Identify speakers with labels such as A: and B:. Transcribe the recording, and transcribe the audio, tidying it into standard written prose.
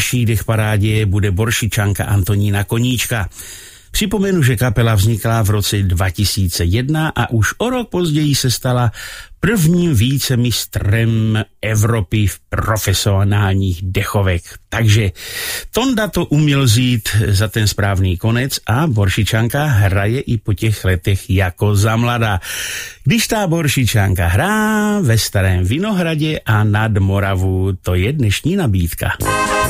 A: naší dechparádě bude boršičanka Antonína Koníčka. Připomenu, že kapela vznikla v roce 2001 a už o rok později se stala prvním vícemistrem Evropy v profesionálních dechovek. Takže Tonda to uměl vzít za ten správný konec a boršičanka hraje i po těch letech jako za mladá. Když ta boršičanka hrá ve Starém Vinohradě a nad Moravu, to je dnešní nabídka.